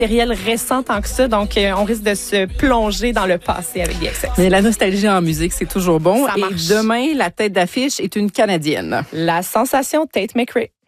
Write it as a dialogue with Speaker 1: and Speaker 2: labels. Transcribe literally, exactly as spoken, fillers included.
Speaker 1: matériel récent tant que ça, donc euh, on risque de se plonger dans le passé avec D X X.
Speaker 2: Mais la nostalgie en musique, c'est toujours bon.
Speaker 1: Ça marche.
Speaker 2: Et demain, la tête d'affiche est une Canadienne.
Speaker 1: La sensation Tate McRae.